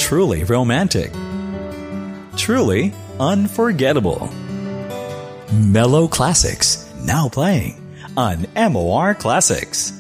truly romantic, truly unforgettable. Mellow Classics, now playing on MOR Classics.